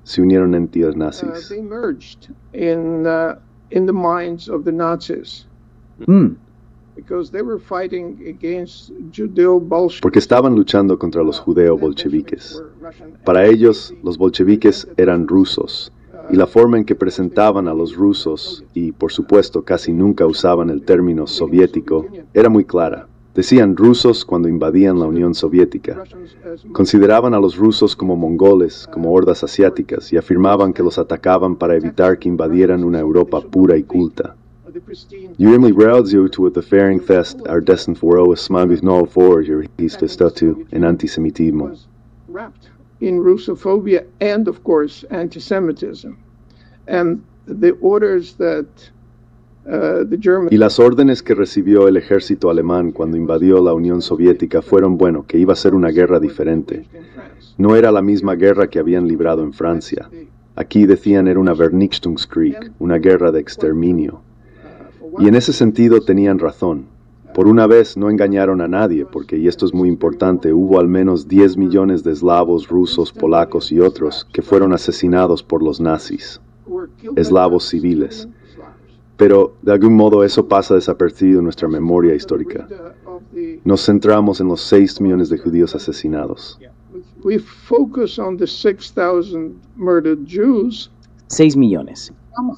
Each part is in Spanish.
se unieron antinazis. They merged in the minds of the Nazis. Because they were fighting against Judeo-Bolsheviks. Porque estaban luchando contra los judeo-bolcheviques. Para ellos, los bolcheviques eran rusos, y la forma en que presentaban a los rusos, y por supuesto casi nunca usaban el término soviético, era muy clara. Decían rusos cuando invadían la Unión Soviética. Consideraban a los rusos como mongoles, como hordas asiáticas, y afirmaban que los atacaban para evitar que invadieran una Europa pura y culta. Rimlig rädsla till att the färing fest är dessen för oss smagis noll för historistatu en antisemitismo. Wrapped in Russophobia and, of course, anti-Semitism. And the orders that the German... Y las órdenes que recibió el ejército alemán cuando invadió la Unión Soviética fueron, bueno, que iba a ser una guerra diferente. No era la misma guerra que habían librado en Francia. Aquí decían era una Vernichtungskrieg, una guerra de exterminio. Y en ese sentido tenían razón. Por una vez no engañaron a nadie, porque, y esto es muy importante, hubo al menos 10 millones de eslavos, rusos, polacos y otros que fueron asesinados por los nazis, eslavos civiles. Pero, de algún modo, eso pasa desapercibido en nuestra memoria histórica. Nos centramos en los 6 millones de judíos asesinados. We focus on the 6,000 murdered Jews. 6 millones.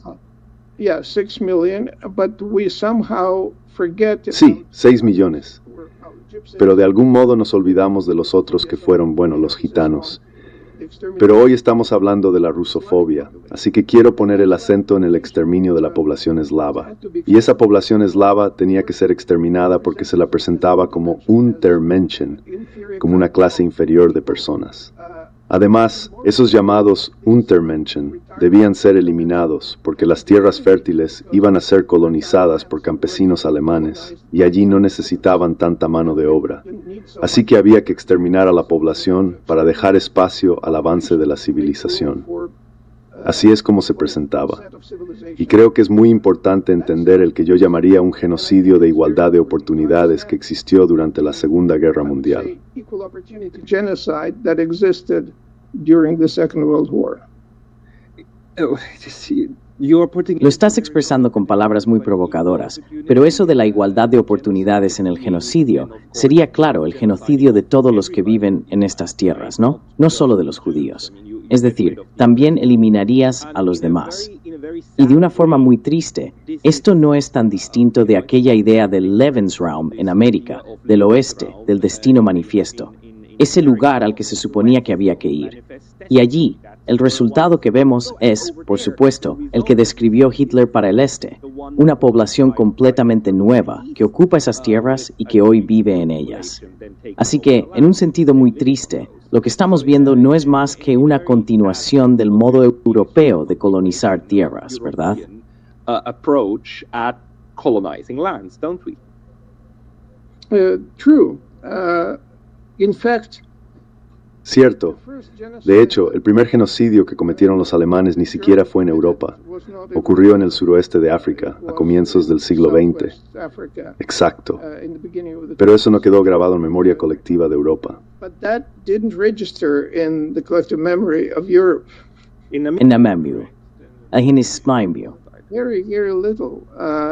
Yeah, 6 million, but we somehow forget... Sí, 6 millones. Pero de algún modo nos olvidamos de los otros que fueron, bueno, los gitanos. Pero hoy estamos hablando de la rusofobia, así que quiero poner el acento en el exterminio de la población eslava. Y esa población eslava tenía que ser exterminada porque se la presentaba como Untermenschen, como una clase inferior de personas. Además, esos llamados Untermenschen debían ser eliminados porque las tierras fértiles iban a ser colonizadas por campesinos alemanes y allí no necesitaban tanta mano de obra. Así que había que exterminar a la población para dejar espacio al avance de la civilización. Así es como se presentaba. Y creo que es muy importante entender el que yo llamaría un genocidio de igualdad de oportunidades que existió durante la Segunda Guerra Mundial. Lo estás expresando con palabras muy provocadoras, pero eso de la igualdad de oportunidades en el genocidio sería, claro, el genocidio de todos los que viven en estas tierras, ¿no? No solo de los judíos. Es decir, también eliminarías a los demás. Y de una forma muy triste, esto no es tan distinto de aquella idea del Lebensraum en América, del oeste, del destino manifiesto, ese lugar al que se suponía que había que ir. Y allí, el resultado que vemos es, por supuesto, el que describió Hitler para el este, una población completamente nueva que ocupa esas tierras y que hoy vive en ellas. Así que, en un sentido muy triste, lo que estamos viendo no es más que una continuación del modo europeo de colonizar tierras, ¿verdad? Approach at colonizing lands, don't we? True. In fact, cierto. De hecho, el primer genocidio que cometieron los alemanes ni siquiera fue en Europa. Ocurrió en el suroeste de África, a comienzos del siglo XX. Exacto. Pero eso no quedó grabado en memoria colectiva de Europa. En la memoria. Very little.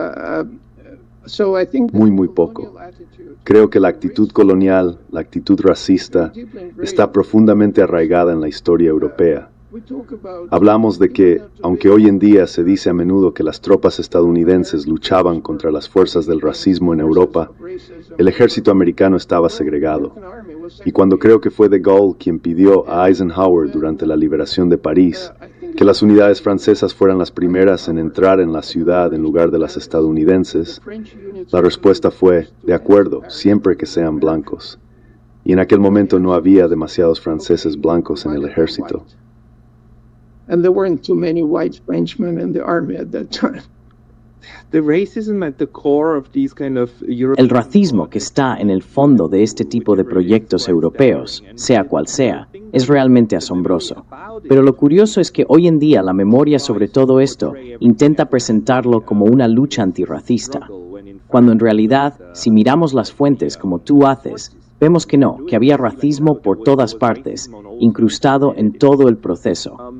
Muy poco. Creo que la actitud colonial, la actitud racista, está profundamente arraigada en la historia europea. Hablamos de que, aunque hoy en día se dice a menudo que las tropas estadounidenses luchaban contra las fuerzas del racismo en Europa, el ejército americano estaba segregado. Y cuando creo que fue de Gaulle quien pidió a Eisenhower durante la liberación de París que las unidades francesas fueran las primeras en entrar en la ciudad en lugar de las estadounidenses, la respuesta fue, de acuerdo, siempre que sean blancos. Y en aquel momento no había demasiados franceses blancos en el ejército. And there weren't too many white Frenchmen in the army at that time. El racismo que está en el fondo de este tipo de proyectos europeos, sea cual sea, es realmente asombroso. Pero lo curioso es que hoy en día la memoria sobre todo esto intenta presentarlo como una lucha antirracista, cuando en realidad, si miramos las fuentes como tú haces, vemos que no, que había racismo por todas partes, incrustado en todo el proceso.